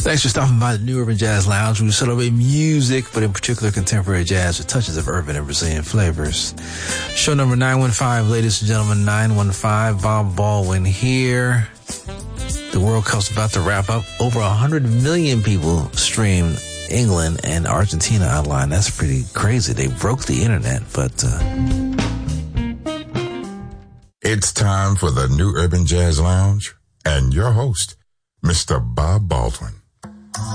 Thanks for stopping by the New Urban Jazz Lounge. We celebrate music, but in particular contemporary jazz with touches of urban and Brazilian flavors. Show number 915, ladies and gentlemen, 915. Bob Baldwin here. The World Cup's about to wrap up. Over 100 million people streamed England and Argentina online. That's pretty crazy. They broke the internet, but... It's time for the New Urban Jazz Lounge and your host, Mr. Bob Baldwin.